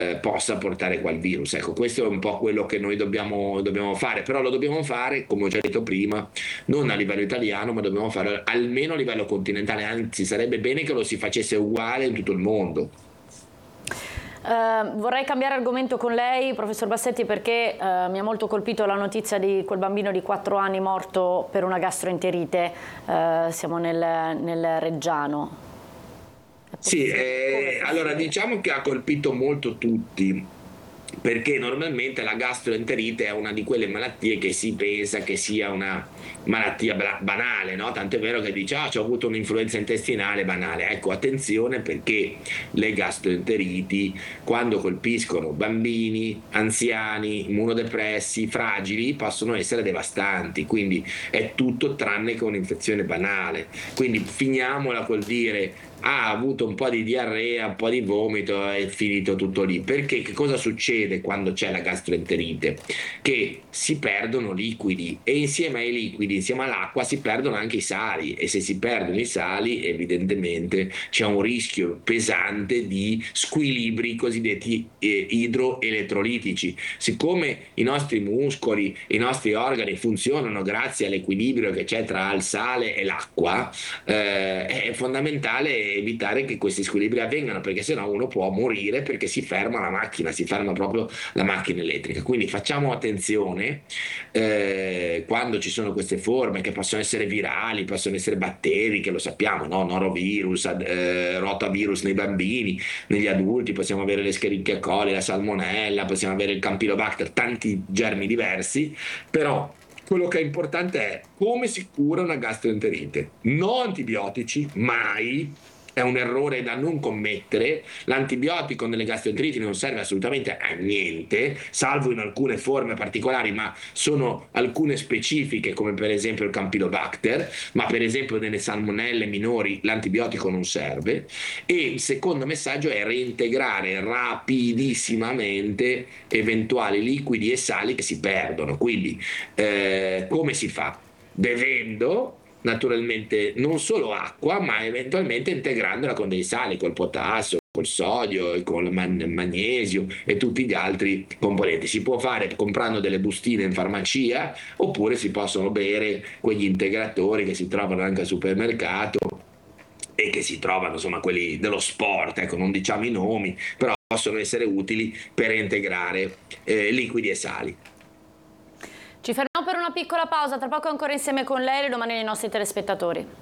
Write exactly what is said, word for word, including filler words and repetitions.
eh, possa portare quel virus. Ecco, questo è un po' quello che noi dobbiamo, dobbiamo fare, però lo dobbiamo fare, come ho già detto prima, non a livello italiano, ma dobbiamo fare almeno a livello continentale, anzi sarebbe bene che lo si facesse uguale in tutto il mondo. Uh, vorrei cambiare argomento con lei, professor Bassetti, perché uh, mi ha molto colpito la notizia di quel bambino di quattro anni morto per una gastroenterite. Uh, siamo nel, nel Reggiano. Sì, eh, allora diciamo che ha colpito molto tutti, perché normalmente la gastroenterite è una di quelle malattie che si pensa che sia una malattia banale, no? Tant'è vero che dice, ah, ho avuto un'influenza intestinale banale. Ecco, attenzione, perché le gastroenteriti, quando colpiscono bambini, anziani, immunodepressi, fragili, possono essere devastanti, quindi è tutto tranne che un'infezione banale. Quindi finiamola col dire ha avuto un po' di diarrea, un po' di vomito, è finito tutto lì. Perché che cosa succede quando c'è la gastroenterite? Che si perdono liquidi, e insieme ai liquidi, insieme all'acqua, si perdono anche i sali, e se si perdono i sali evidentemente c'è un rischio pesante di squilibri cosiddetti eh, idroelettrolitici. Siccome i nostri muscoli, i nostri organi funzionano grazie all'equilibrio che c'è tra il sale e l'acqua, eh, è fondamentale evitare che questi squilibri avvengano, perché sennò uno può morire, perché si ferma la macchina, si ferma proprio la macchina elettrica. Quindi facciamo attenzione eh, quando ci sono queste forme, che possono essere virali, possono essere batteriche, lo sappiamo, no? Norovirus, eh, rotavirus nei bambini, negli adulti possiamo avere l'Escherichia coli, la salmonella, possiamo avere il Campylobacter, tanti germi diversi, però quello che è importante è come si cura una gastroenterite. No antibiotici, mai. È un errore da non commettere. L'antibiotico nelle gastroenteriti non serve assolutamente a niente, salvo in alcune forme particolari, ma sono alcune specifiche, come per esempio il Campylobacter, ma per esempio nelle salmonelle minori l'antibiotico non serve. E il secondo messaggio è reintegrare rapidissimamente eventuali liquidi e sali che si perdono. Quindi eh, come si fa? Bevendo naturalmente non solo acqua, ma eventualmente integrandola con dei sali, col potassio, col sodio, con il magnesio e tutti gli altri componenti. Si può fare comprando delle bustine in farmacia, oppure si possono bere quegli integratori che si trovano anche al supermercato e che si trovano, insomma, quelli dello sport, ecco, non diciamo i nomi, però possono essere utili per integrare eh, liquidi e sali. Ci fermiamo per una piccola pausa, tra poco ancora insieme con lei e le domande dei nostri telespettatori.